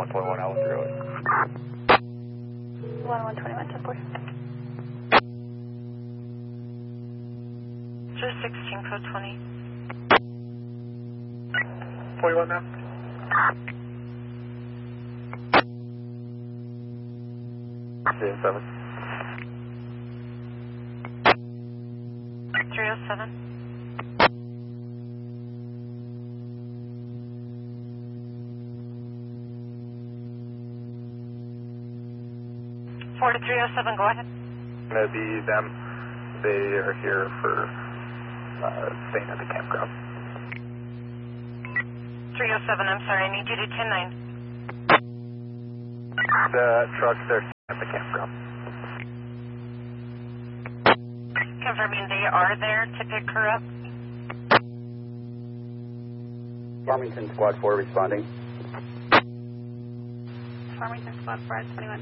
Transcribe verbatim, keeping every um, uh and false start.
one twenty-one Allen Road. one one twenty-one, ten four. two sixteen, code twenty. twenty-one, ma'am. Zero seven. three oh seven. four to three oh seven, go ahead. Gonna be them. They are here for uh, staying at the campground. three oh seven, I'm sorry, I need you to ten nine. The trucks, they're at the campground. Confirming they are there to pick her up. Farmington Squad four responding. Farmington Squad four, twenty-one.